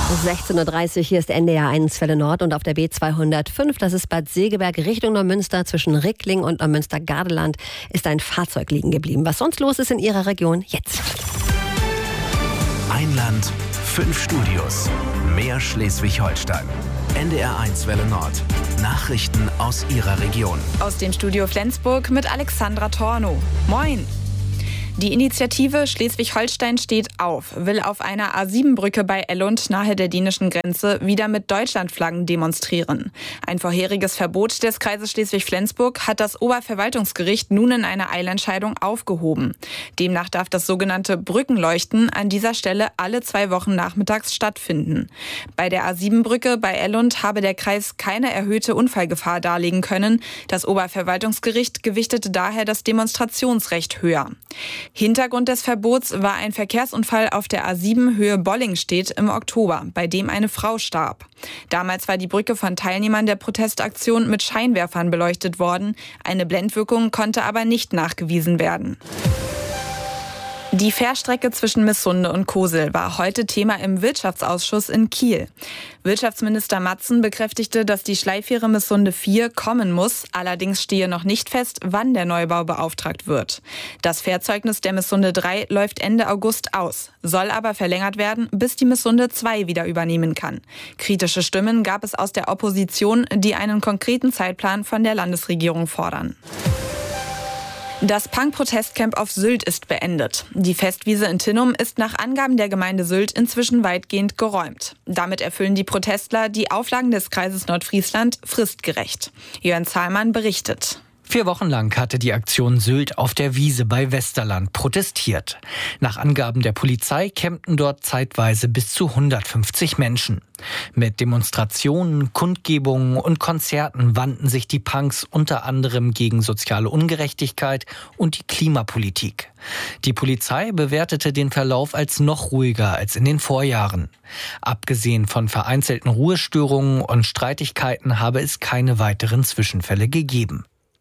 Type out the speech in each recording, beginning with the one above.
16:30 Uhr, hier ist NDR 1 Welle Nord und auf der B205, das ist Bad Segeberg Richtung Neumünster zwischen Rickling und Neumünster-Gardeland, ist ein Fahrzeug liegen geblieben. Was sonst los ist in Ihrer Region, jetzt. Ein Land, 5 Studios, mehr Schleswig-Holstein. NDR 1 Welle Nord. Nachrichten aus Ihrer Region. Aus dem Studio Flensburg mit Alexandra Tornow. Moin! Die Initiative Schleswig-Holstein steht auf, will auf einer A7-Brücke bei Ellund nahe der dänischen Grenze wieder mit Deutschlandflaggen demonstrieren. Ein vorheriges Verbot des Kreises Schleswig-Flensburg hat das Oberverwaltungsgericht nun in einer Eilentscheidung aufgehoben. Demnach darf das sogenannte Brückenleuchten an dieser Stelle alle 2 Wochen nachmittags stattfinden. Bei der A7-Brücke bei Ellund habe der Kreis keine erhöhte Unfallgefahr darlegen können. Das Oberverwaltungsgericht gewichtete daher das Demonstrationsrecht höher. Hintergrund des Verbots war ein Verkehrsunfall auf der A7 Höhe Bollingstedt im Oktober, bei dem eine Frau starb. Damals war die Brücke von Teilnehmern der Protestaktion mit Scheinwerfern beleuchtet worden. Eine Blendwirkung konnte aber nicht nachgewiesen werden. Die Fährstrecke zwischen Missunde und Kosel war heute Thema im Wirtschaftsausschuss in Kiel. Wirtschaftsminister Matzen bekräftigte, dass die Schleifähre Missunde 4 kommen muss. Allerdings stehe noch nicht fest, wann der Neubau beauftragt wird. Das Fährzeugnis der Missunde 3 läuft Ende August aus, soll aber verlängert werden, bis die Missunde 2 wieder übernehmen kann. Kritische Stimmen gab es aus der Opposition, die einen konkreten Zeitplan von der Landesregierung fordern. Das Punk-Protestcamp auf Sylt ist beendet. Die Festwiese in Tinnum ist nach Angaben der Gemeinde Sylt inzwischen weitgehend geräumt. Damit erfüllen die Protestler die Auflagen des Kreises Nordfriesland fristgerecht. Jörn Zahlmann berichtet. 4 Wochen lang hatte die Aktion Sylt auf der Wiese bei Westerland protestiert. Nach Angaben der Polizei campten dort zeitweise bis zu 150 Menschen. Mit Demonstrationen, Kundgebungen und Konzerten wandten sich die Punks unter anderem gegen soziale Ungerechtigkeit und die Klimapolitik. Die Polizei bewertete den Verlauf als noch ruhiger als in den Vorjahren. Abgesehen von vereinzelten Ruhestörungen und Streitigkeiten habe es keine weiteren Zwischenfälle gegeben.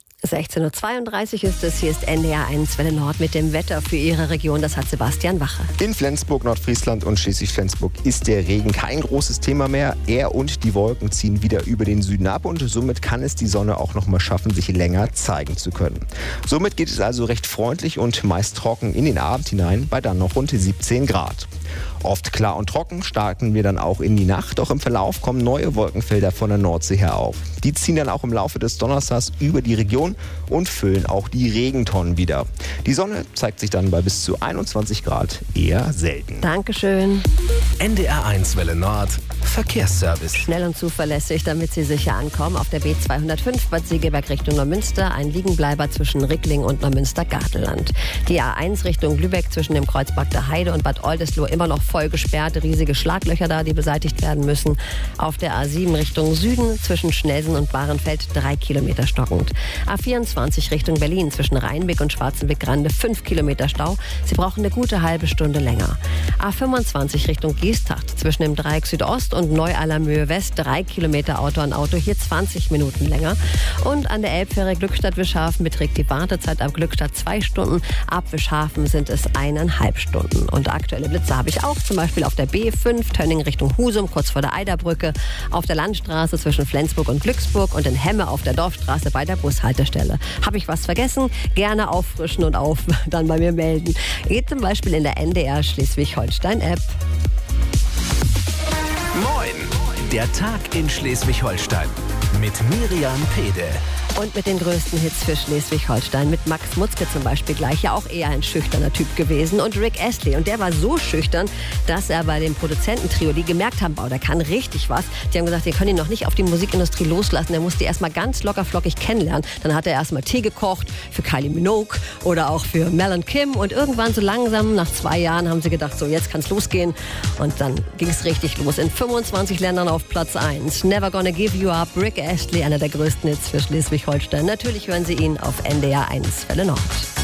16:32 Uhr ist es, hier ist NDR 1 Welle Nord mit dem Wetter für Ihre Region, das hat Sebastian Wache. In Flensburg, Nordfriesland und Schleswig-Flensburg ist der Regen kein großes Thema mehr. Er und die Wolken ziehen wieder über den Süden ab und somit kann es die Sonne auch noch mal schaffen, sich länger zeigen zu können. Somit geht es also recht freundlich und meist trocken in den Abend hinein bei dann noch rund 17 Grad. Oft klar und trocken starten wir dann auch in die Nacht, doch im Verlauf kommen neue Wolkenfelder von der Nordsee her auf. Die ziehen dann auch im Laufe des Donnerstags über die Region und füllen auch die Regentonnen wieder. Die Sonne zeigt sich dann bei bis zu 21 Grad eher selten. Dankeschön. NDR 1 Welle Nord, Verkehrsservice. Schnell und zuverlässig, damit Sie sicher ankommen. Auf der B205 Bad Segeberg Richtung Neumünster, ein Liegenbleiber zwischen Rickling und Neumünster-Gardeland. Die A1 Richtung Lübeck zwischen dem Kreuz Bagder Heide und Bad Oldesloe immer noch voll gesperrt. Riesige Schlaglöcher da, die beseitigt werden müssen. Auf der A7 Richtung Süden zwischen Schnelsen und Bahrenfeld 3 Kilometer stockend. A24 Richtung Berlin zwischen Rheinbeck und Schwarzenbeck-Grande 5 Kilometer Stau. Sie brauchen eine gute halbe Stunde länger. A25 Richtung Geesthacht zwischen dem Dreieck Südost und Neu-Allermöhe West 3 Kilometer Auto an Auto, hier 20 Minuten länger. Und an der Elbfähre Glückstadt-Wischhafen beträgt die Wartezeit ab Glückstadt 2 Stunden. Ab Wischhafen sind es 1,5 Stunden. Und aktuelle Blitze habe ich auch, zum Beispiel auf der B5 Tönning Richtung Husum, kurz vor der Eiderbrücke, auf der Landstraße zwischen Flensburg und Glücksburg und in Hemme auf der Dorfstraße bei der Bushaltestelle. Habe ich was vergessen? Gerne auffrischen und dann bei mir melden. Geht zum Beispiel in der NDR Schleswig-Holstein-App. Moin, der Tag in Schleswig-Holstein mit Miriam Pede. Und mit den größten Hits für Schleswig-Holstein. Mit Max Mutzke zum Beispiel gleich, ja auch eher ein schüchterner Typ gewesen. Und Rick Astley. Und der war so schüchtern, dass er bei dem Produzententrio, die gemerkt haben, der kann richtig was. Die haben gesagt, wir können ihn noch nicht auf die Musikindustrie loslassen. Der musste erstmal ganz lockerflockig kennenlernen. Dann hat er erstmal Tee gekocht für Kylie Minogue oder auch für Mel und Kim. Und irgendwann so langsam, nach 2 Jahren, haben sie gedacht, so jetzt kann's losgehen. Und dann ging's richtig los. In 25 Ländern auf Platz 1. Never Gonna Give You Up. Rick Astley, einer der größten Hits für Schleswig-Holstein. Natürlich hören Sie ihn auf NDR 1 Welle Nord.